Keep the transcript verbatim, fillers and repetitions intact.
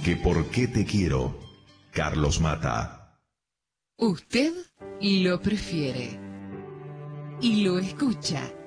que por qué te quiero, Carlos Mata. Usted lo prefiere y lo escucha